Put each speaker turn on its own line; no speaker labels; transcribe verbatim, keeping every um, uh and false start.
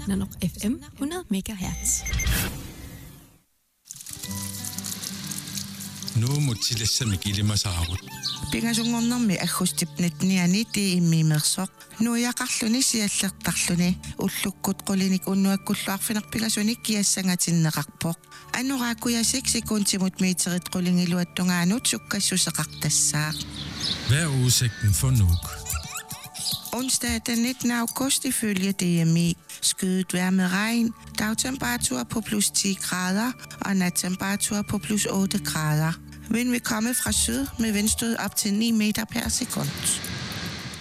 Nanoq F M hundrede megahertz.
Nu mutilassami ilimasaarut.
Pingasungornermi agustipnitniani tiimmiimersoq nuiaqarluni siallertarluni ullukkut qulinik unnuakkulluarfineq pingasunik kiassangatinneqarpoq anuraakuyasik sekuntimut meterit qulingiluattungaanut sukkassuseqartassaaq.
Hvad er udsigten for Nuuk?
Onsdag den nittende august ifølge D M I skyet vejr med regn, dagtemperatur på plus ti grader og nattemperatur på plus otte grader. Vind vil komme fra syd med vindstød op til ni meter per sekund.